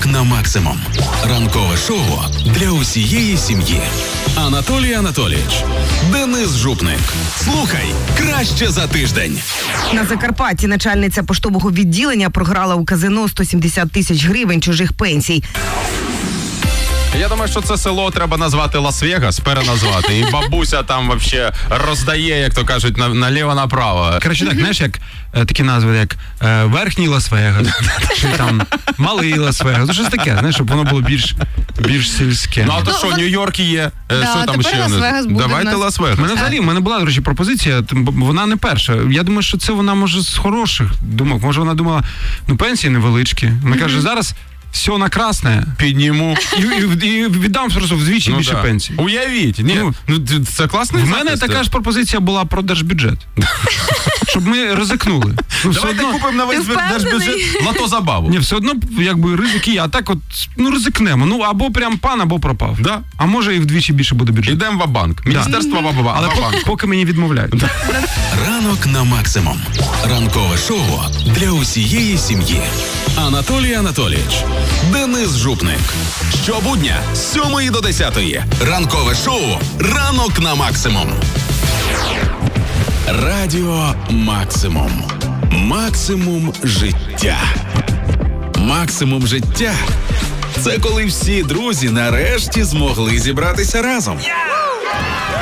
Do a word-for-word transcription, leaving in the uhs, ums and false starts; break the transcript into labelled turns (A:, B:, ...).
A: Ранок на максимум. Ранкове шоу для усієї сім'ї. Анатолій Анатолійович, Денис Жупник. Слухай краще за тиждень.
B: На Закарпатті начальниця поштового відділення програла у казино сто сімдесят тисяч гривень чужих пенсій.
C: Я думаю, що це село треба назвати Лас-Вегас, переназвати. І бабуся там вообще роздає, як то кажуть, на, наліво-направо.
D: Коротше, так, знаєш, як е, такі назви, як е, Верхній Лас-Вегас, чи там Малий Лас-Вегас. Ну, щось таке, знаєш, щоб воно було більш, більш сільське.
C: Ну, а то що, Нью-Йорк є?
E: Да,
C: що там ще?
E: Лас-Вегас буде
C: Давайте
E: в нас.
C: Лас-Вегас.
D: У мене взагалі, в мене була, до речі, пропозиція, тим, бо вона не перша. Я думаю, що це вона, може, з хороших думок. Може, вона думала, ну, пенсії невеличкі. Вона каже, зараз все на красне.
C: Підніму.
D: І, і, і віддам просто вдвічі
C: Ну,
D: більше
C: да.
D: пенсії.
C: Уявіть. Ні,
D: Ну,
C: ну, це класний
D: В мене
C: захист.
D: така ж пропозиція була про держбюджет. Щоб ми ризикнули. Ну, все
C: Давайте
D: одно,
C: купимо на весь
E: Ти впевнений?
C: держбюджет лото-забаву.
D: ні, все одно, якби, ризики є. А так от, ну, ризикнемо. Ну, або прям пан, або пропав.
C: Да.
D: А може і вдвічі більше буде бюджет.
C: Ідемо в банк. Міністерство в
D: Але
C: банк.
D: поки, поки мені відмовляють.
A: Ранок на максимум. Ранкове шоу для усієї сім'ї. Анатолій Анатолійович, Денис Жупник. Щобудня з сьомої до десятої. Ранкове шоу «Ранок на максимум». Радіо Максимум. Максимум життя. Максимум життя – це коли всі друзі нарешті змогли зібратися разом.